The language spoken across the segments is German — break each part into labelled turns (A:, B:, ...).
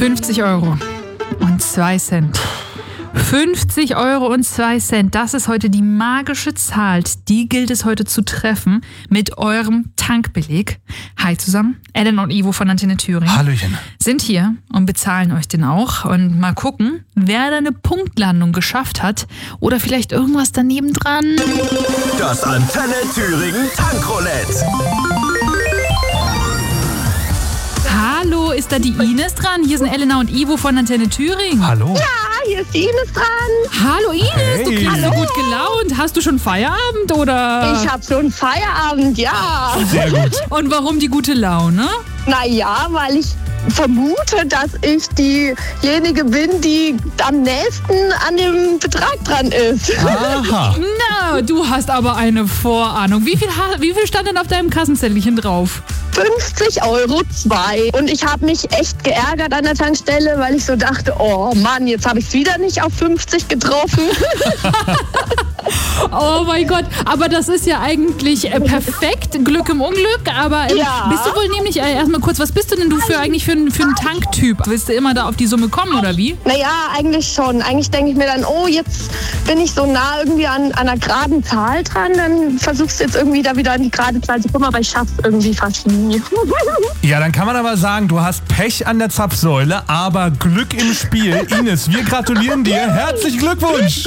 A: 50 Euro und 2 Cent. 50 Euro und 2 Cent, das ist heute die magische Zahl. Die gilt es heute zu treffen mit eurem Tankbeleg. Hi zusammen, Ellen und Ivo von Antenne Thüringen.
B: Hallöchen.
A: Sind hier und bezahlen euch den auch. Und mal gucken, wer da eine Punktlandung geschafft hat oder vielleicht irgendwas daneben dran.
C: Das Antenne Thüringen Tankroulette.
A: Hallo, ist da die Ines dran? Hier sind Elena und Ivo von Antenne Thüringen.
B: Hallo.
D: Hier ist die Ines dran.
A: Hallo Ines, du klingst so gut gelaunt. Hast du schon Feierabend oder?
D: Ich habe schon Feierabend, ja.
B: Sehr gut.
A: Und warum die gute Laune?
D: Naja, weil ich vermute, dass ich diejenige bin, die am nächsten an dem Betrag dran ist.
B: Aha.
A: Na, du hast aber eine Vorahnung. Wie viel stand denn auf deinem Kassenzettelchen drauf?
D: 50 Euro 2. Und ich habe mich echt geärgert an der Tankstelle, weil ich so dachte, oh Mann, jetzt habe ich es wieder nicht auf 50 getroffen.
A: Oh mein Gott, aber das ist ja eigentlich perfekt, Glück im Unglück, aber
D: Ja.
A: bist du wohl nämlich, erstmal kurz, was bist du denn eigentlich für einen Tanktyp? Willst du immer da auf die Summe kommen oder wie?
D: Naja, eigentlich schon. Eigentlich denke ich mir dann, oh, jetzt bin ich so nah irgendwie an einer geraden Zahl dran, dann versuchst du jetzt irgendwie da wieder an die gerade Zahl zu kommen, aber ich schaff's irgendwie fast nie.
B: Ja, dann kann man aber sagen, du hast Pech an der Zapfsäule, aber Glück im Spiel. Ines, wir gratulieren dir. Herzlichen Glückwunsch.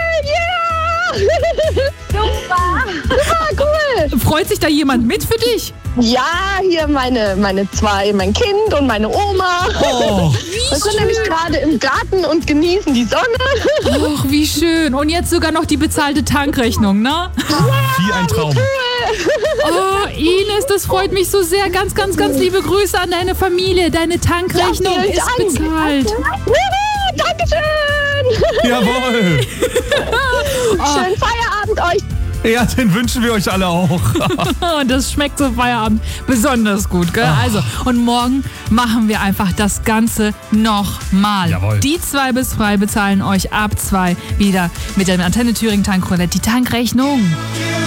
D: Super, cool.
A: Freut sich da jemand mit für dich?
D: Ja, hier meine zwei, mein Kind und meine Oma.
B: Oh,
D: Wir sind nämlich gerade im Garten und genießen die Sonne.
A: Och, wie schön. Und jetzt sogar noch die bezahlte Tankrechnung, ne?
B: wie ein Traum.
A: Oh, Ines, das freut mich so sehr. Ganz, ganz, ganz liebe Grüße an deine Familie. Deine Tankrechnung
D: Ja, vielen
A: ist
D: Dank.
A: bezahlt.
D: Juhu, Dankeschön.
B: Jawohl.
D: Schönen Feierabend euch.
B: Ja, den wünschen wir euch alle auch.
A: Und das schmeckt zum Feierabend besonders gut, gell? Also, und morgen machen wir einfach das Ganze nochmal.
B: Jawohl.
A: Die 2 bis 3 bezahlen euch ab 2 wieder mit der Antenne Thüringen Tankroulette die Tankrechnung.